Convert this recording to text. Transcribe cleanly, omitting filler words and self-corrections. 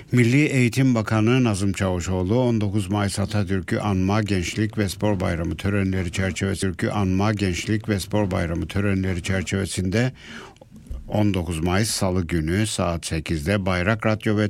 Milli Eğitim Bakanı Nazım Çavuşoğlu 19 Mayıs Atatürk'ü anma Gençlik ve Spor Bayramı törenleri çerçevesinde 19 Mayıs Salı günü saat 8'de Bayrak Radyo ve